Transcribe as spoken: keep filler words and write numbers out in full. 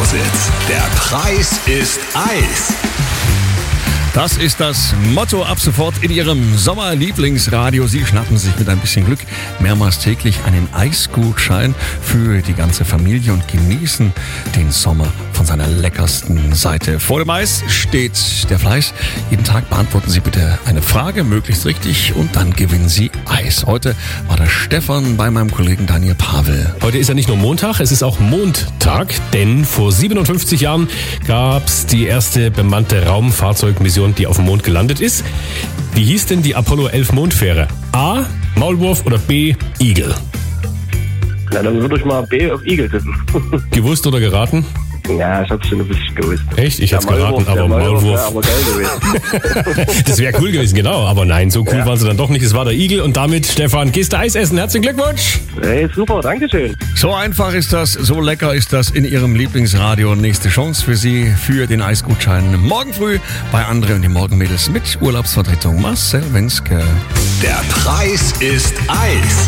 Lausitz. Der Preis ist Eis. Das ist das Motto ab sofort in Ihrem Sommerlieblingsradio. Sie schnappen sich mit ein bisschen Glück mehrmals täglich einen Eisgutschein für die ganze Familie und genießen den Sommer von seiner leckersten Seite. Vor dem Eis steht der Fleiß. Jeden Tag beantworten Sie bitte eine Frage, möglichst richtig, und dann gewinnen Sie Eis. Heute war der Stefan bei meinem Kollegen Daniel Pavel. Heute ist ja nicht nur Montag, es ist auch Mondtag, denn vor siebenundfünfzig Jahren gab es die erste bemannte Raumfahrzeugmission, die auf dem Mond gelandet ist. Wie hieß denn die Apollo elf Mondfähre? A. Maulwurf oder B. Igel? Na, dann würde ich mal B auf Igel tippen. Gewusst oder geraten? Ja, ich hab's schon ein bisschen gewusst. Echt? Ich hätte es geraten, aber Maulwurf. Maulwurf. Aber geil gewesen. Das wäre cool gewesen, genau. Aber nein, so cool Ja. waren sie dann doch nicht. Es war der Igel und damit, Stefan, gehst du Eis essen. Herzlichen Glückwunsch! Hey, super, dankeschön. So einfach ist das, so lecker ist das in Ihrem Lieblingsradio. Nächste Chance für Sie für den Eisgutschein morgen früh bei André und die Morgenmädels mit Urlaubsvertretung Marcel Wenske. Der Preis ist Eis.